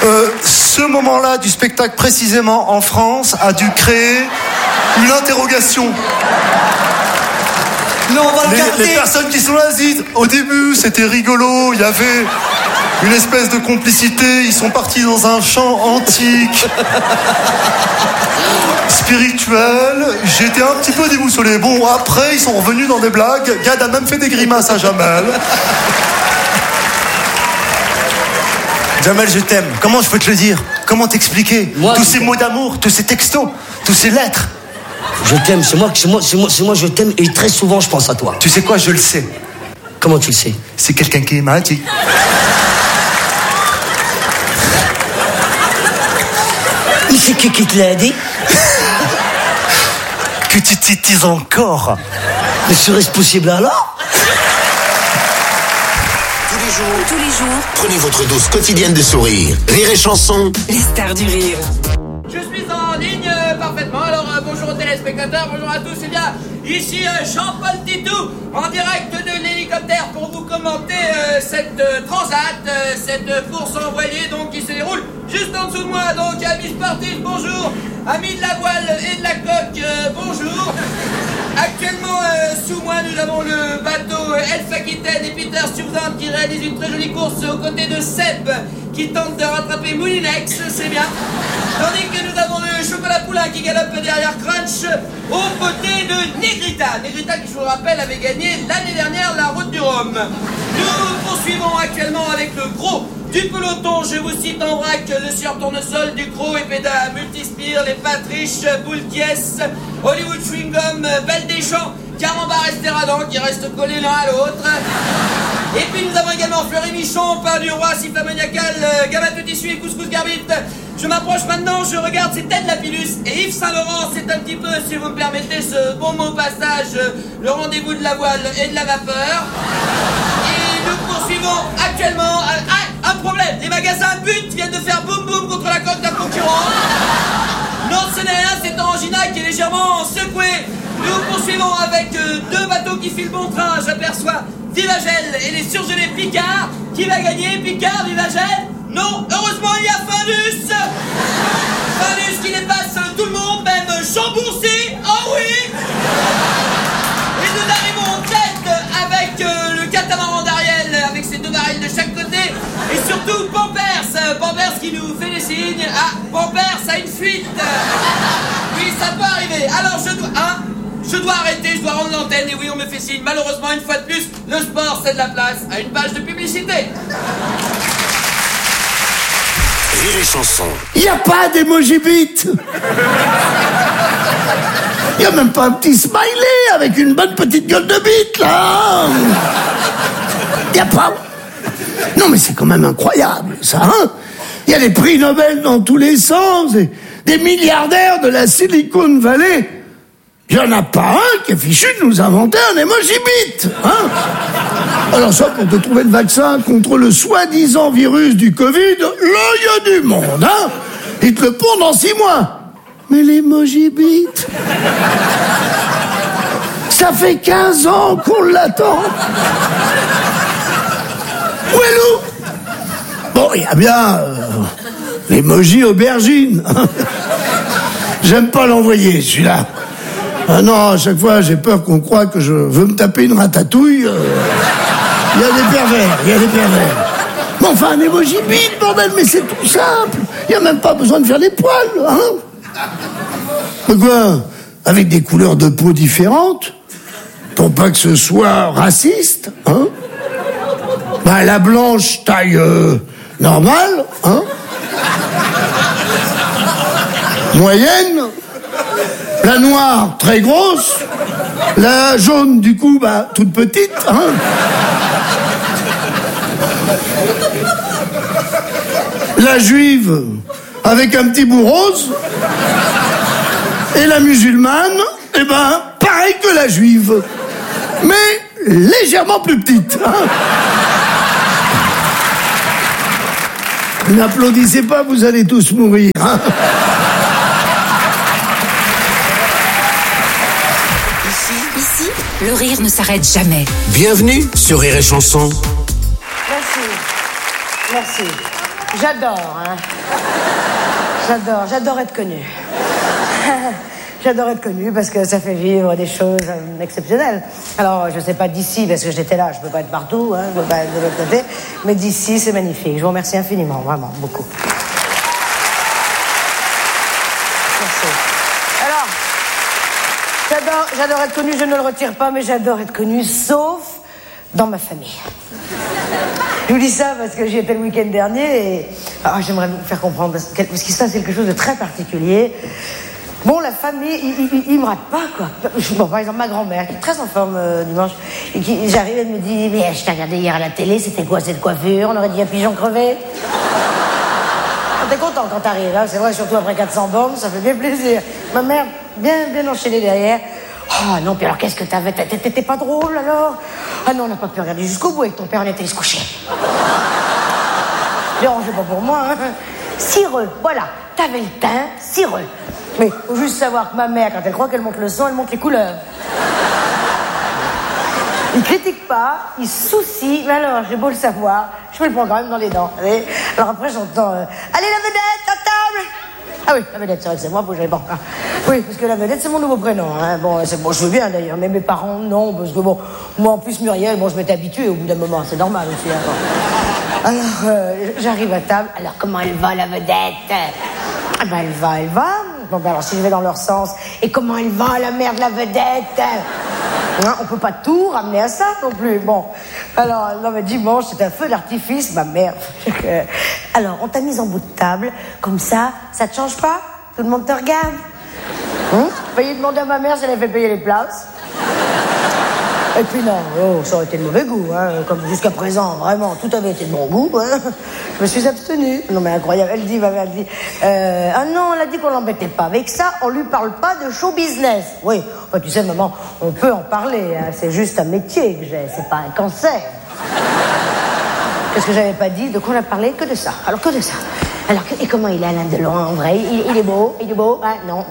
Ce moment-là du spectacle précisément en France a dû créer une interrogation. Non, on va le garder. Les personnes qui sont là disent, au début c'était rigolo, il y avait une espèce de complicité, ils sont partis dans un chant antique, spirituel, j'étais un petit peu déboussolé. Bon, après ils sont revenus dans des blagues, Gad a même fait des grimaces à Jamel. Jamel, je t'aime. Comment je peux te le dire? Comment t'expliquer? Tous ces mots d'amour, tous ces textos, tous ces lettres. Je t'aime, c'est moi je t'aime et très souvent je pense à toi. Tu sais quoi, je le sais. Comment tu le sais? C'est quelqu'un qui m'a dit. Mais c'est qui te l'a dit? Que tu t'étises encore. Mais serait-ce possible alors? Tous les jours, Prenez votre dose quotidienne de sourire. Rire et chanson. les stars du rire. Je suis en ligne parfaitement, alors bonjour aux téléspectateurs, bonjour à tous, c'est bien, ici Jean-Paul Titou, en direct de l'hélicoptère pour vous commenter cette transat, cette course en voilier donc qui se déroule juste en dessous de moi, donc amis sportifs, bonjour, amis de la voile et de la coque, bonjour. Actuellement, sous moi, nous avons le bateau Elf Aquitaine et Peter Stuyvesant qui réalise une très jolie course aux côtés de Seb qui tente de rattraper Moulinex, c'est bien. Tandis que nous avons le Chocolat Poulain qui galope derrière Crunch aux côtés de Negrita. Negrita qui, je vous le rappelle, avait gagné l'année dernière la Route du Rhum. Nous poursuivons actuellement avec le gros du peloton. Je vous cite en vrac le Sieur Tournesol, Ducrot, Epeda, Multispire, les Patriches, Boulquies, Hollywood Chewing-Gum, Belle Deschamps, Carambar Esteradan qui restent collés l'un à l'autre. Et puis nous avons également Fleury Michon, Pain du Roi, Siffla Maniacal, Gamatou Tissu et Couscous Garbite. Je m'approche maintenant, je regarde, c'est Ted Lapillus et Yves Saint-Laurent. C'est un petit peu, si vous me permettez ce bon mot passage, le rendez-vous de la voile et de la vapeur. Et nous poursuivons actuellement... un problème, les magasins But viennent de faire boum boum contre la coque d'un concurrent. Non, ce n'est rien, c'est Orangina qui est légèrement secoué. Nous poursuivons avec deux bateaux qui filent bon train. J'aperçois Vivagel et les surgelés Picard. Qui va gagner, Picard, Vivagel? Non, heureusement il y a Findus. Findus qui dépasse tout le monde, même Chambourcy. Oh oui. Et nous arrivons en tête avec le catamaran d'Ariel, avec ses deux barils de chaque côté. Et surtout Pampers. Pampers qui nous fait des signes. Ah, Pampers a une fuite. Oui, ça peut arriver. Alors je dois arrêter, je dois rendre l'antenne. Et oui, on me fait signe. Malheureusement, une fois de plus, le sport c'est de la place à une page de publicité. Rire et chanson. Il n'y a pas d'emoji bite. Il n'y a même pas un petit smiley avec une bonne petite gueule de bite, là. Il n'y a pas. Non, mais c'est quand même incroyable, ça, hein. Il y a des prix Nobel dans tous les sens, et des milliardaires de la Silicon Valley. Il n'y en a pas un qui est fichu de nous inventer un emoji bit, hein. Alors ça, pour te trouver le vaccin contre le soi-disant virus du Covid, là, il y a du monde, hein. Ils te le pondent dans 6 mois. Mais l'emoji bit, ça fait 15 ans qu'on l'attend. Où est Lou? Bon, il y a bien l'emoji aubergine. J'aime pas l'envoyer, celui-là. Ah non, à chaque fois, j'ai peur qu'on croie que je veux me taper une ratatouille. Il y a des pervers. Mais enfin, un emoji bite, bordel, mais c'est tout simple. Il n'y a même pas besoin de faire les poils, hein. Mais quoi? Avec des couleurs de peau différentes? Pour pas que ce soit raciste, hein. Bah, la blanche, taille normale, hein. Moyenne. La noire, très grosse. La jaune, du coup, bah, toute petite, hein. La juive, avec un petit bout rose. Et la musulmane, eh ben, pareil que la juive. Mais légèrement plus petite, hein. N'applaudissez pas, vous allez tous mourir, hein. Ici, le rire ne s'arrête jamais. Bienvenue sur Rire et chanson. Merci. J'adore, hein. J'adore être connue. J'adore être connue parce que ça fait vivre des choses exceptionnelles. Alors, je sais pas d'ici, parce que j'étais là, je peux pas être partout, hein, je peux pas être de l'autre côté, mais d'ici, c'est magnifique. Je vous remercie infiniment, vraiment, beaucoup. Merci. Alors, j'adore être connue, je ne le retire pas, mais j'adore être connue, sauf dans ma famille. Je vous dis ça parce que j'y étais le week-end dernier et j'aimerais vous faire comprendre parce qu'il se passe quelque chose de très particulier. Bon, la famille, ils me ratent pas, quoi. Bon, par exemple, ma grand-mère, qui est très en forme dimanche, et j'arrive, elle me dit, mais je t'ai regardé hier à la télé, c'était quoi cette coiffure? On aurait dit un pigeon crevé. T'es content quand t'arrives, hein, c'est vrai, surtout après 400 bornes, ça fait bien plaisir. Ma mère, bien enchaînée derrière. Oh non, puis alors qu'est-ce que t'avais? T'étais pas drôle alors? Ah non, on n'a pas pu regarder jusqu'au bout avec ton père, on était allé se coucher. Dérangez pas pour moi, hein. Cireux, voilà, t'avais le teint cireux. Mais faut juste savoir que ma mère, quand elle croit qu'elle monte le son, elle monte les couleurs. Il critique pas, il soucie, mais alors, j'ai beau le savoir, je me le prends quand même dans les dents. Allez. Alors après, j'entends allez, la vedette, à table! Ah oui, la vedette, c'est vrai que c'est moi, faut que j'aille bon. Oui, parce que la vedette, c'est mon nouveau prénom. Hein. Bon, c'est bon, je veux bien d'ailleurs, mais mes parents, non, parce que bon, moi en plus, Muriel, bon, je m'étais habituée au bout d'un moment, c'est normal aussi. Hein, bon. Alors, j'arrive à table, alors comment elle va, la vedette? Ah ben, elle va. Bon, ben alors, si je vais dans leur sens, et comment elle va, la mère de la vedette? Hein, on peut pas tout ramener à ça non plus. Bon, alors, non mais dimanche, c'est un feu d'artifice, ma mère. Alors, on t'a mise en bout de table, comme ça te change pas? Tout le monde te regarde? Failli demander à ma mère si elle avait fait payer les places. Et puis non, ça aurait été de mauvais goût, hein, comme jusqu'à présent, vraiment, tout avait été de bon goût, hein. Je me suis abstenue. Non mais incroyable, elle dit, ah non, elle a dit qu'on l'embêtait pas. Avec ça, on lui parle pas de show business. Oui, enfin, tu sais, maman, on peut en parler, hein, c'est juste un métier que j'ai, c'est pas un cancer. Qu'est-ce que j'avais pas dit? De quoi on a parlé? Que de ça. Alors, que de ça. Alors, et comment il est Alain Delon, en vrai? Il est beau? Ah non,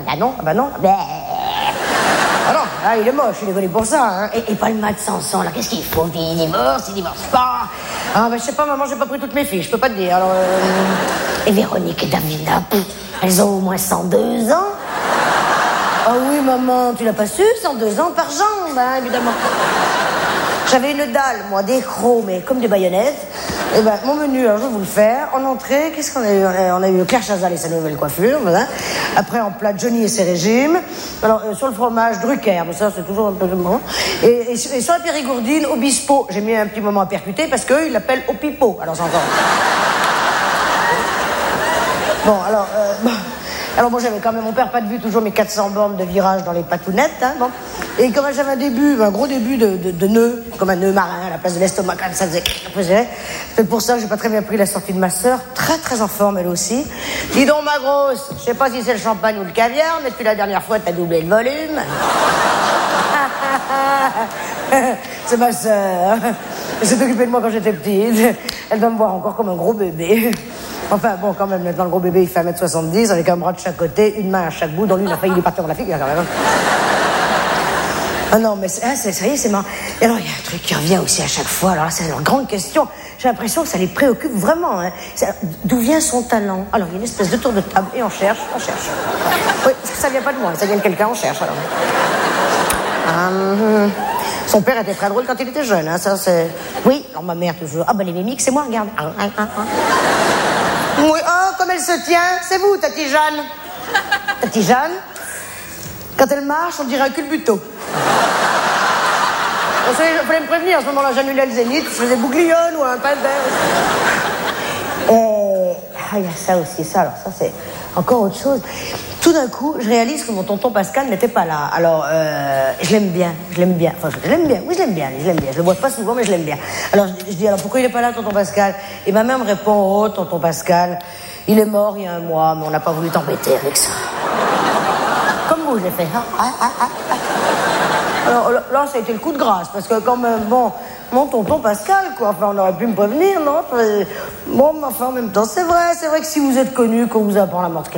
Alors, il est moche, il est connu pour ça, hein. Et Paul Mat Sanson, alors qu'est-ce qu'il faut? Il divorce pas. Ah, ben je sais pas, maman, j'ai pas pris toutes mes filles, je peux pas te dire. Alors, Et Véronique et Davina, elles ont au moins 102 ans. Ah oui, maman, tu l'as pas su, 102 ans par jambe, hein, évidemment. J'avais une dalle, moi, des crocs, mais comme des baïonnettes. Et ben, mon menu, alors je vais vous le faire. En entrée, qu'est-ce qu'on a eu? On a eu Claire Chazal et sa nouvelle coiffure, voilà. Après, en plat, Johnny et ses régimes. Alors, sur le fromage, Drucker, mais ça, c'est toujours un peu bon. Et sur la périgourdine, Obispo, j'ai mis un petit moment à percuter parce qu'eux, ils l'appellent Opipo. Alors, c'est encore... Bon, alors moi j'avais quand même, mon père pas de vue, toujours mes 400 bornes de virage dans les patounettes, hein, bon. Et comme j'avais un gros début de nœud, comme un nœud marin à la place de l'estomac, quand ça faisait, c'est pour ça que j'ai pas très bien pris la sortie de ma sœur, très en forme elle aussi. Dis donc ma grosse, je sais pas si c'est le champagne ou le caviar, mais depuis la dernière fois t'as doublé le volume. C'est ma sœur. Elle s'est occupée de moi quand j'étais petite. Elle doit me voir encore comme un gros bébé. Enfin, bon, quand même, maintenant, le gros bébé, il fait 1m70, avec un bras de chaque côté, une main à chaque bout, dont lui, il a failli lui partir dans la figure, quand même. Ah non, mais ça y est, c'est marrant. Et alors, il y a un truc qui revient aussi à chaque fois. Alors là, c'est leur grande question. J'ai l'impression que ça les préoccupe vraiment, hein. D'où vient son talent? Alors, il y a une espèce de tour de table, et on cherche. Oui, ça vient pas de moi, ça vient de quelqu'un, on cherche, alors. Son père était très drôle quand il était jeune, hein, ça, c'est... Oui, alors ma mère, toujours. Ah, ben, les mimiques, c'est moi, regarde. Oui, oh, comme elle se tient, c'est vous, Tati Jeanne. Tati Jeanne, quand elle marche, on dirait un culbuto. Vous savez, il fallait me prévenir, à ce moment-là, j'annulais le zénith, je faisais bouglione ou un pain il y a ça aussi, ça, alors ça, c'est encore autre chose. Tout d'un coup, je réalise que mon tonton Pascal n'était pas là. Alors, je l'aime bien. Enfin, je l'aime bien. Je le vois pas souvent, mais je l'aime bien. Alors, je dis, alors pourquoi il est pas là, tonton Pascal? Et ma mère me répond, oh, tonton Pascal, il est mort il y a 1 mois, mais on n'a pas voulu t'embêter avec ça. Comme vous, je l'ai fait. Alors là, ça a été le coup de grâce, parce que quand même, bon, mon tonton Pascal, quoi, enfin, on aurait pu me prévenir, non? Bon, mais enfin, en même temps, c'est vrai que si vous êtes connu, qu'on vous apprend la mort de